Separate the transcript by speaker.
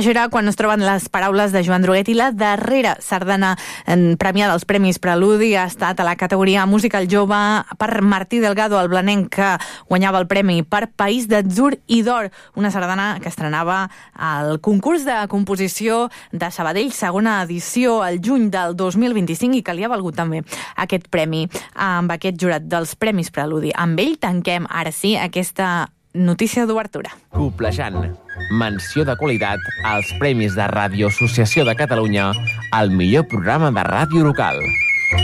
Speaker 1: Això era Quan es troben les paraules de Joan Droguet, i la darrera sardana premiada als Premis Preludi ha estat a la categoria Musical Jove per Martí Delgado, el blanenc que guanyava el premi per País d'Atzur i d'Or, una sardana que estrenava al concurs de composició de Sabadell, segona edició, al juny del 2025, i que li ha valgut també aquest premi amb aquest jurat dels Premis Preludi. Amb ell tanquem, ara sí, aquesta notícia d'obertura.
Speaker 2: Coplejant. Menció de qualitat als Premis de Ràdio Associació de Catalunya al millor programa de ràdio local.